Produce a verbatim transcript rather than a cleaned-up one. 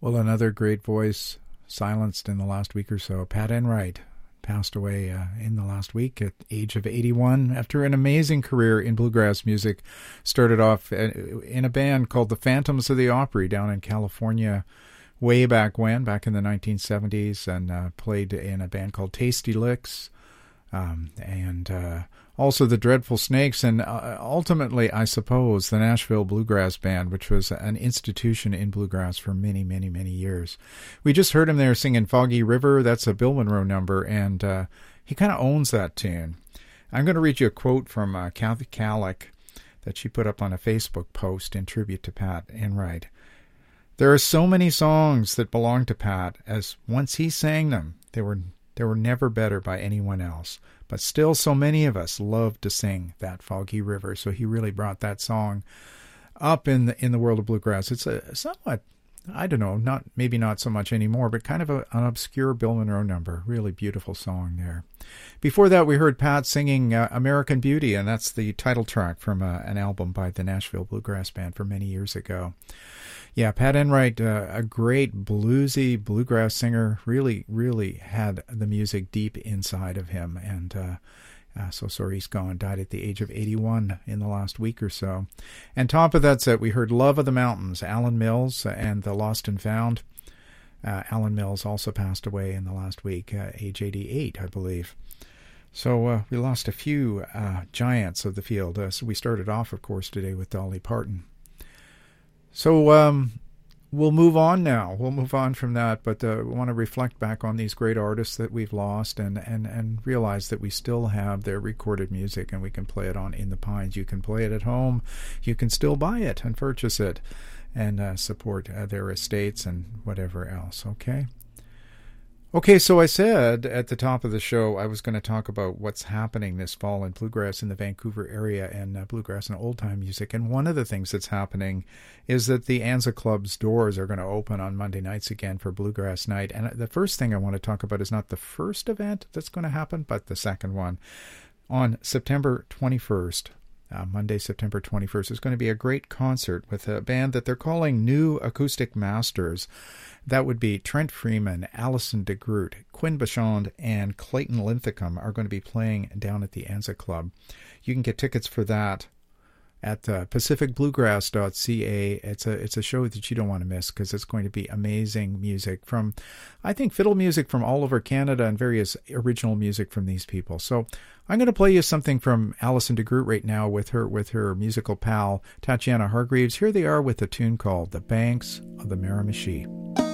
Well, another great voice silenced in the last week or so. Pat Enright passed away uh, in the last week at age of eighty-one after an amazing career in bluegrass music. Started off in a band called the Phantoms of the Opry down in California way back when, back in the nineteen seventies, and uh, played in a band called Tasty Licks, um, and uh, also the Dreadful Snakes, and uh, ultimately, I suppose, the Nashville Bluegrass Band, which was an institution in bluegrass for many, many, many years. We just heard him there singing Foggy River. That's a Bill Monroe number, and uh, he kind of owns that tune. I'm going to read you a quote from uh, Kathy Kallick that she put up on a Facebook post in tribute to Pat Enright. There are so many songs that belong to Pat, as once he sang them, they were they were never better by anyone else. But still, so many of us love to sing that Foggy River. So he really brought that song up in the, in the world of bluegrass. It's a somewhat, I don't know, not maybe not so much anymore, but kind of a, an obscure Bill Monroe number. Really beautiful song there. Before that, we heard Pat singing uh, American Beauty, and that's the title track from uh, an album by the Nashville Bluegrass Band from many years ago. Yeah, Pat Enright, uh, a great bluesy bluegrass singer, really, really had the music deep inside of him. And uh, uh, so sorry he's gone, died at the age of eighty-one in the last week or so. And top of that set, we heard Love of the Mountains, Alan Mills and the Lost and Found. Uh, Alan Mills also passed away in the last week, uh, age eighty-eight, I believe. So uh, we lost a few uh, giants of the field. Uh, so we started off, of course, today with Dolly Parton. So um, we'll move on now. We'll move on from that, but uh, we want to reflect back on these great artists that we've lost and, and, and realize that we still have their recorded music and we can play it on In the Pines. You can play it at home. You can still buy it and purchase it and uh, support uh, their estates and whatever else, okay? Okay, so I said at the top of the show I was going to talk about what's happening this fall in bluegrass in the Vancouver area and uh, bluegrass and old-time music. And one of the things that's happening is that the Anza Club's doors are going to open on Monday nights again for Bluegrass Night. And the first thing I want to talk about is not the first event that's going to happen, but the second one. On September twenty-first, uh, Monday, September twenty-first, is going to be a great concert with a band that they're calling New Acoustic Masters. That would be Trent Freeman, Alison DeGroot, Quinn Bachand, and Clayton Linthicum are going to be playing down at the Anza Club. You can get tickets for that at uh, pacific bluegrass dot c a. It's a it's a show that you don't want to miss because it's going to be amazing music from, I think, fiddle music from all over Canada and various original music from these people. So I'm going to play you something from Alison DeGroot right now with her with her musical pal Tatiana Hargreaves. Here they are with a tune called The Banks of the Miramichi.